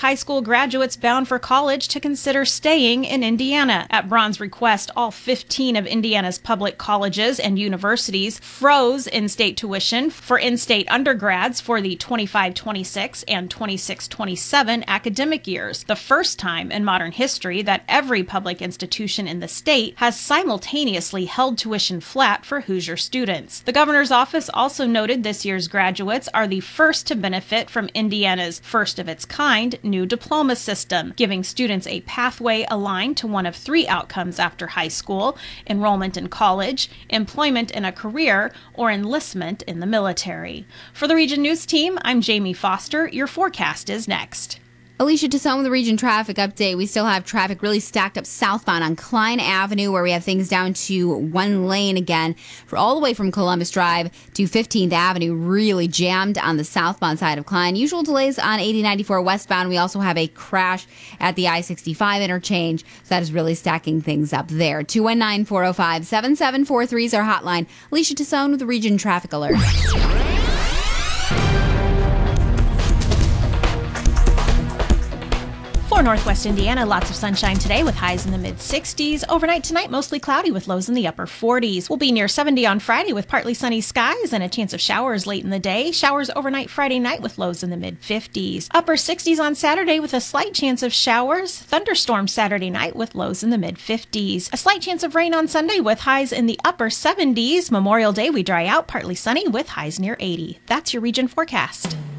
high school graduates bound for college to consider staying in Indiana. At Braun's request, all 15 of Indiana's public colleges and universities froze in-state tuition for in-state undergrads for the 25-26 and 26-27 academic years, the first time in modern history that every public institution in the state has simultaneously held tuition flat for Hoosier students. The governor's office also noted this year's graduates are the first to benefit from Indiana's first-of-its-kind new diploma system, giving students a pathway aligned to one of three outcomes after high school: enrollment in college, employment in a career, or enlistment in the military. For the Region News Team, I'm Jamie Foster. Your forecast is next. Alicia Tassone with the Region Traffic Update. We still have traffic really stacked up southbound on Klein Avenue, where we have things down to one lane again, for all the way from Columbus Drive to 15th Avenue, really jammed on the southbound side of Klein. Usual delays on 8094 westbound. We also have a crash at the I-65 interchange, so that is really stacking things up there. 219-405-7743 is our hotline. Alicia Tassone with the Region Traffic Alert. For Northwest Indiana, lots of sunshine today with highs in the mid-60s. Overnight tonight, mostly cloudy with lows in the upper 40s. We'll be near 70 on Friday with partly sunny skies and a chance of showers late in the day. Showers overnight Friday night with lows in the mid-50s. Upper 60s on Saturday with a slight chance of showers. Thunderstorms Saturday night with lows in the mid-50s. A slight chance of rain on Sunday with highs in the upper 70s. Memorial Day, we dry out, partly sunny with highs near 80. That's your region forecast.